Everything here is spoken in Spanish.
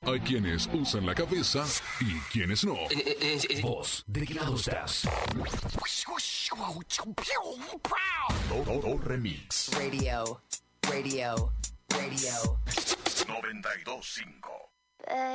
Hay quienes usan la cabeza y quienes no. Vos, ¿de qué lado estás? Todo remix. Radio. 92.5.